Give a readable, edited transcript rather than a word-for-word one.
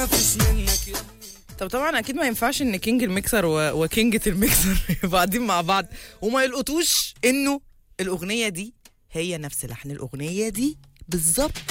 طب طبعا اكيد ما ينفعش ان كينج الميكسر وكينجة الميكسر يبقوا قاعدين مع بعض وما يلقطوش انه الاغنيه دي هي نفس لحن الاغنيه دي بالظبط.